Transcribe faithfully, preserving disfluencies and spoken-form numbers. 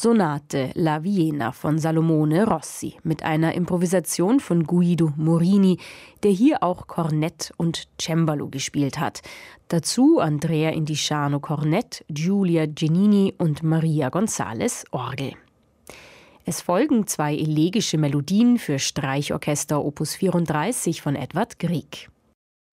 Sonate La Vienna von Salomone Rossi mit einer Improvisation von Guido Morini, der hier auch Kornett und Cembalo gespielt hat. Dazu Andrea Indisciano Kornett, Giulia Giannini und Maria González Orgel. Es folgen zwei elegische Melodien für Streichorchester Opus vierunddreißig von Edvard Grieg.